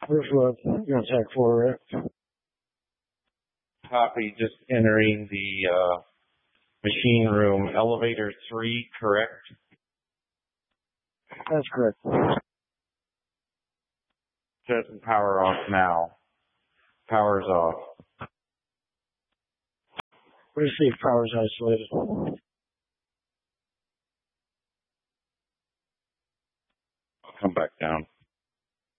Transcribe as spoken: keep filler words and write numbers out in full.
First floor, contact four, right? Copy, just entering the uh, machine room. Elevator three, correct? That's correct. Says power off now. Power's off. Receive power is isolated.